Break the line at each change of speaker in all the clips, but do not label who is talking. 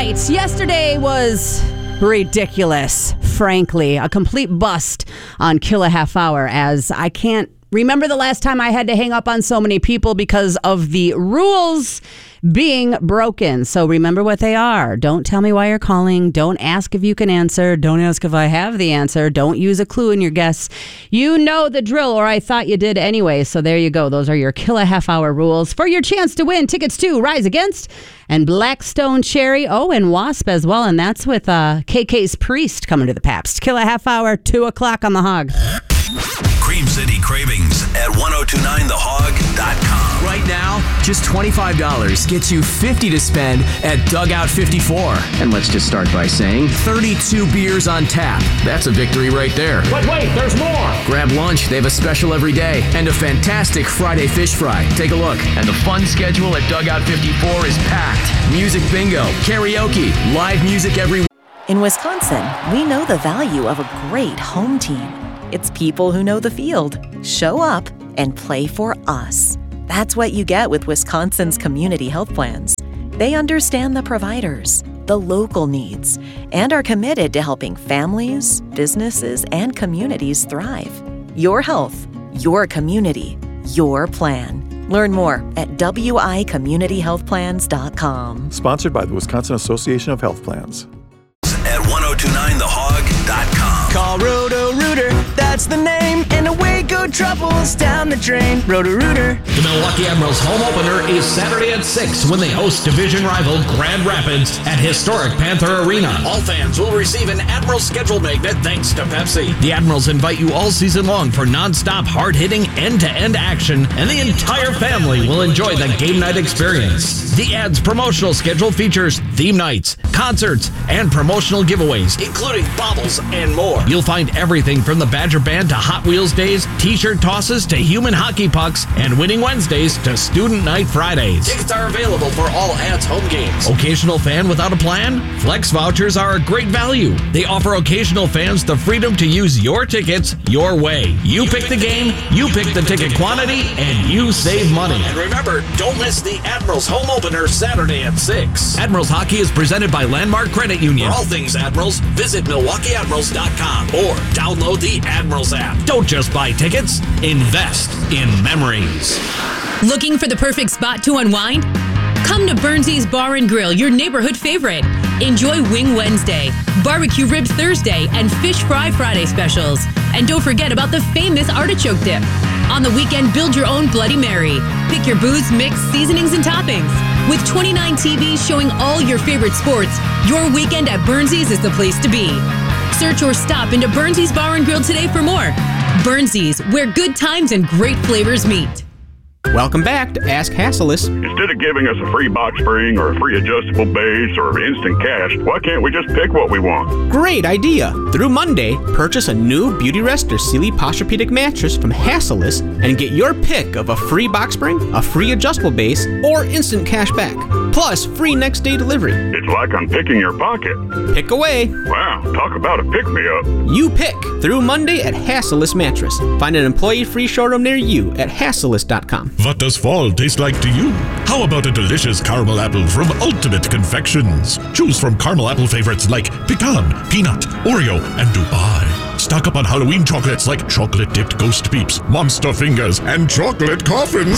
right. Yesterday was ridiculous, frankly. A complete bust on Kill a Half Hour, as I can't remember the last time I had to hang up on so many people because of the rules being broken. So remember what they are. Don't tell me why you're calling. Don't ask if you can answer. Don't ask if I have the answer. Don't use a clue in your guess. You know the drill, or I thought you did anyway. So there you go. Those are your Kill a Half Hour rules for your chance to win tickets to Rise Against and Blackstone Cherry. Oh, and Wasp as well. And that's with KK's Priest coming to the Pabst. Kill a Half Hour, 2 o'clock on the Hog.
Cream City Cravings at 1029thehog.com.
Right now, just $25 gets you $50 to spend at Dugout 54.
And let's just start by saying
32 beers on tap. That's a victory right there.
Wait, there's more.
Grab lunch. They have a special every day. And a fantastic Friday fish fry. Take a look. And the fun schedule at Dugout 54 is packed. Music bingo, karaoke, live music every week.
In Wisconsin, we know the value of a great home team. It's people who know the field, show up, and play for us. That's what you get with Wisconsin's community health plans. They understand the providers, the local needs, and are committed to helping families, businesses, and communities thrive. Your health, your community, your plan. Learn more at wicommunityhealthplans.com.
Sponsored by the Wisconsin Association of Health Plans.
At 1029thehog.com.
Call Roto-Rooter, that's the name, and away go troubles down the drain. Roto-Rooter.
The Milwaukee Admirals home opener is Saturday at 6 when they host division rival Grand Rapids at historic Panther Arena. All fans will receive an Admirals schedule magnet thanks to Pepsi. The Admirals invite you all season long for non-stop, hard-hitting, end-to-end action, and the entire family will enjoy the game night experience. The Ads promotional schedule features theme nights, concerts, and promotional giveaways, including baubles and more. You'll find everything from the Badger Band to Hot Wheels days, t-shirt tosses to human hockey pucks, and Winning Wednesdays to Student Night Fridays. Tickets are available for all Ads home games. Occasional fan without a plan? Flex vouchers are a great value. They offer occasional fans the freedom to use your tickets your way. You pick the game, you pick the ticket quantity, and you save money. And remember, don't miss the Admirals home opener Saturday at 6. Admirals Hockey is presented by Landmark Credit Union. For all things Admirals, visit MilwaukeeAdmirals.com or download the Admirals app. Don't just buy tickets, invest in memories.
Looking for the perfect spot to unwind? Come to Burnsy's Bar and Grill, your neighborhood favorite. Enjoy Wing Wednesday, Barbecue Ribs Thursday, and Fish Fry Friday specials. And don't forget about the famous artichoke dip. On the weekend, build your own Bloody Mary. Pick your booze, mix, seasonings, and toppings. With 29 TVs showing all your favorite sports, your weekend at Burnsy's is the place to be. Search or stop into Burnsy's Bar and Grill today for more. Burnsy's, where good times and great flavors meet.
Welcome back to Ask Hassellus.
Instead of giving us a free box spring or a free adjustable base or instant cash, why can't we just pick what we want?
Great idea. Through Monday, purchase a new Beautyrest or Sealy Posturepedic mattress from Hassellus and get your pick of a free box spring, a free adjustable base, or instant cash back. Plus, free next day delivery.
It's like I'm picking your pocket.
Pick away.
Wow, talk about a pick-me-up.
You pick through Monday at Hassellus Mattress. Find an employee-free showroom near you at hassellus.com.
What does fall taste like to you? How about a delicious caramel apple from Ultimate Confections? Choose from caramel apple favorites like pecan, peanut, Oreo, and Dubai. Stock up on Halloween chocolates like chocolate-dipped ghost peeps, monster fingers, and chocolate coffins.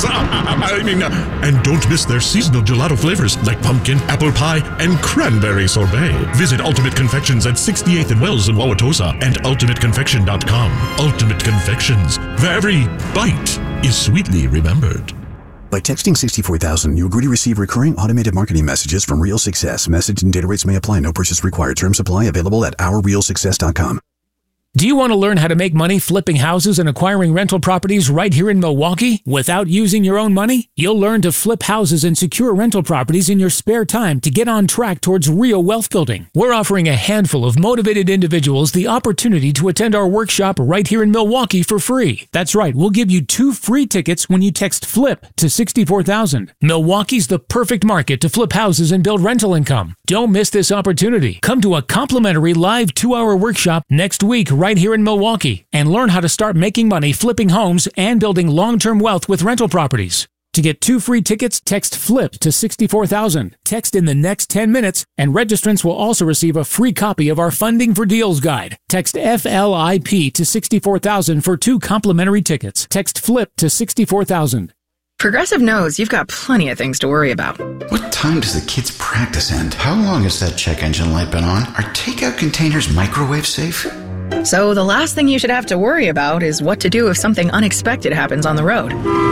And don't miss their seasonal gelato flavors like pumpkin, apple pie, and cranberry sorbet. Visit Ultimate Confections at 68th and Wells in Wauwatosa and ultimateconfection.com. Ultimate Confections, where every bite is sweetly remembered.
By texting 64,000, you agree to receive recurring automated marketing messages from Real Success. Message and data rates may apply. No purchase required. Terms apply. Available at ourrealsuccess.com.
Do you want to learn how to make money flipping houses and acquiring rental properties right here in Milwaukee without using your own money? You'll learn to flip houses and secure rental properties in your spare time to get on track towards real wealth building. We're offering a handful of motivated individuals the opportunity to attend our workshop right here in Milwaukee for free. That's right, we'll give you 2 free tickets when you text FLIP to 64,000. Milwaukee's the perfect market to flip houses and build rental income. Don't miss this opportunity. Come to a complimentary live 2-hour workshop next week right here in Milwaukee and learn how to start making money flipping homes and building long-term wealth with rental properties. To get 2 free tickets, text FLIP to 64,000. Text in the next 10 minutes, and registrants will also receive a free copy of our Funding for Deals guide. Text FLIP to 64,000 for 2 complimentary tickets. Text FLIP to 64,000.
Progressive knows you've got plenty of things to worry about.
What time does the kids' practice end? How long has that check engine light been on? Are takeout containers microwave safe?
So the last thing you should have to worry about is what to do if something unexpected happens on the road.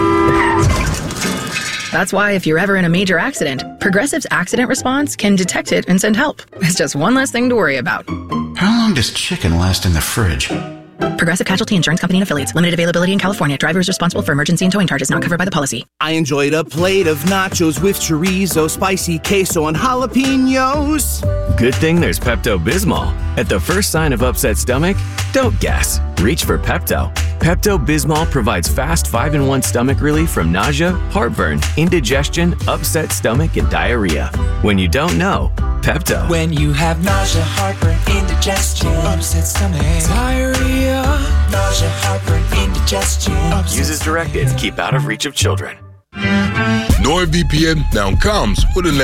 That's why if you're ever in a major accident, Progressive's accident response can detect it and send help. It's just one less thing to worry about.
How long does chicken last in the fridge?
Progressive Casualty Insurance Company and Affiliates. Limited availability in California. Driver is responsible for emergency and towing charges not covered by the policy.
I enjoyed a plate of nachos with chorizo, spicy queso, and jalapenos.
Good thing there's Pepto-Bismol. At the first sign of upset stomach, don't guess. Reach for Pepto. Pepto-Bismol provides fast 5-in-1 stomach relief from nausea, heartburn, indigestion, upset stomach, and diarrhea. When you don't know, Pepto.
When you have nausea, heartburn, indigestion, upset stomach, diarrhea, nausea, heartburn, indigestion.
Use as directed. Keep out of reach of children.
NordVPN now comes with an